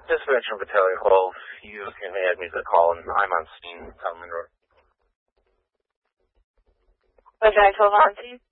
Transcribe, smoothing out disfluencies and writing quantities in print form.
Dispatcher Battalion Hall, you can add me to the call, and I'm on scene, Tom Monroe. Battalion 12 on scene.